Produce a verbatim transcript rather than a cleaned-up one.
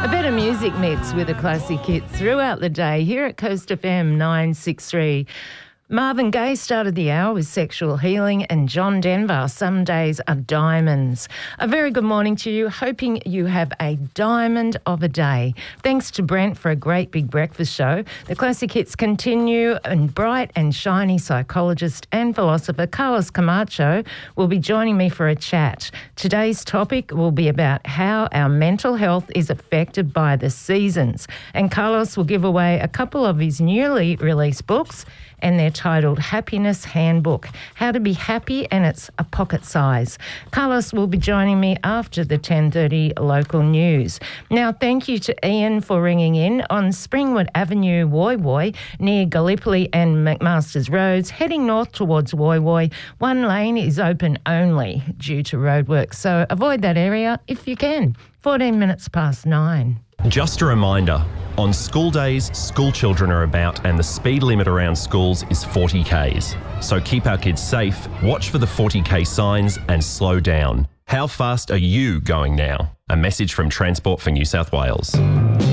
A better music mix with a classic hit throughout the day here at Coast F M nine sixty-three. Marvin Gaye started the hour with Sexual Healing, and John Denver, Some Days Are Diamonds. A very good morning to you, hoping you have a diamond of a day. Thanks to Brent for a great big breakfast show. The classic hits continue, and bright and shiny psychologist and philosopher Carlos Camacho will be joining me for a chat. Today's topic will be about how our mental health is affected by the seasons, and Carlos will give away a couple of his newly released books, and they're titled Happiness Handbook, How to Be Happy, and it's a pocket size. Carlos will be joining me after the ten thirty local news. Now, thank you to Ian for ringing in on Springwood Avenue, Woy Woy, near Gallipoli and McMaster's Roads, heading north towards Woy Woy. One lane is open only due to roadworks, so avoid that area if you can. fourteen minutes past nine. Just a reminder, on school days, school children are about and the speed limit around schools is forty kays. So keep our kids safe, watch for the forty k signs and slow down. How fast are you going now? A message from Transport for New South Wales.